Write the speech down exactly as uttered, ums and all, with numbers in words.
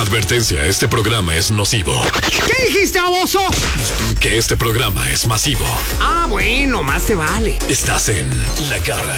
Advertencia, este programa es nocivo. ¿Qué dijiste, baboso? Que este programa es masivo. Ah, bueno, más te vale. Estás en La Garra